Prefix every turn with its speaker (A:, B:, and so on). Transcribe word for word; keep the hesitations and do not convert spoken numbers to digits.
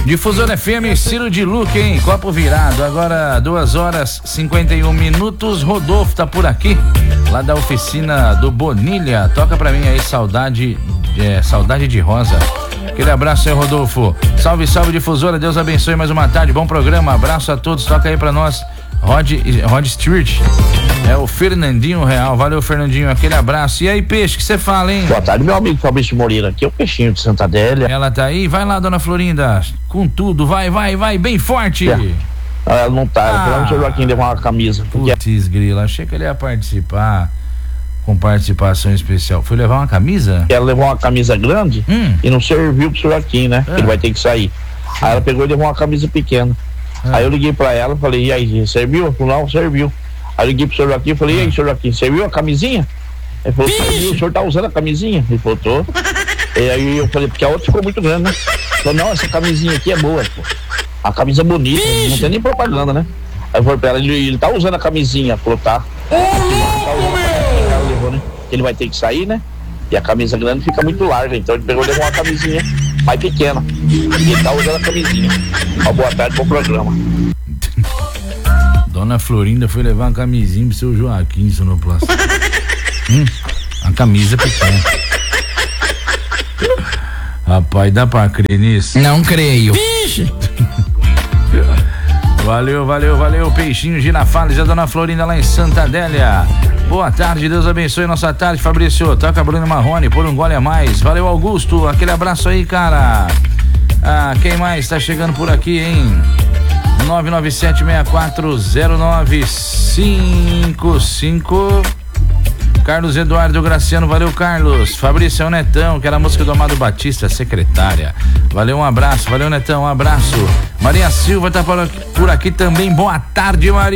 A: Difusora F M, Ciro de Luque, hein? Copo virado, agora duas horas e cinquenta e um minutos. Rodolfo tá por aqui, lá da oficina do Bonilha. Toca pra mim aí, saudade, é, saudade de rosa. Aquele abraço aí, Rodolfo. Salve, salve, Difusora, Deus abençoe mais uma tarde, bom programa, abraço a todos, toca aí pra nós, Rod, Rod Stewart. É o Fernandinho Real, valeu, Fernandinho, aquele abraço. E aí, Peixe, o que você fala, hein?
B: Boa tarde, meu amigo Fabrício Moreira, aqui é o Peixinho de Santa Adélia.
A: Ela tá aí, vai lá, dona Florinda, com tudo, vai, vai, vai, bem forte.
B: É. Ela não tá, ela falou, ah, o Joaquim levar uma camisa.
A: Putz, grila, achei que ele ia participar com participação especial. Foi levar uma camisa?
B: Ela levou uma camisa grande hum. e não serviu pro Joaquim, né? Ah. Ele vai ter que sair. Aí ela pegou e levou uma camisa pequena. Ah. Aí eu liguei pra ela e falei, e aí, serviu? Ela falou, não, serviu. Aí eu liguei pro senhor Joaquim e falei, e aí, senhor Joaquim, você viu a camisinha? Ele falou, serviu, o senhor tá usando a camisinha? Ele falou, tô. E aí eu falei, porque a outra ficou muito grande, né? Ele falou, não, essa camisinha aqui é boa, pô. A camisa é bonita, Bicho. Não tem nem propaganda, né? Aí eu falei pra ela, ele, ele tá usando a camisinha, ela falou, tá. Ô, louco, meu! Ela levou, né? Ele vai ter que sair, né? E a camisa grande fica muito larga, então ele pegou e levou uma camisinha mais pequena. E ele tá usando a camisinha. Uma boa tarde, bom programa.
A: Dona Florinda foi levar uma camisinha pro seu Joaquim, sonoplasta. hum, a camisa pequena. Rapaz, dá pra crer nisso?
C: Não creio. Vixe.
A: Valeu, valeu, valeu, Peixinho Girafales, a Dona Florinda lá em Santa Adélia. Boa tarde, Deus abençoe nossa tarde, Fabrício. Toca Bruno Marrone, por um gole a mais. Valeu, Augusto, aquele abraço aí, cara. Ah, quem mais tá chegando por aqui, hein? nove nove sete seis quatro zero nove cinco cinco. Carlos Eduardo Graciano, valeu, Carlos. Fabrício, é o Netão, que era a música do Amado Batista, secretária. Valeu, um abraço, valeu, Netão, um abraço. Maria Silva tá por aqui, por aqui também. Boa tarde, Maria.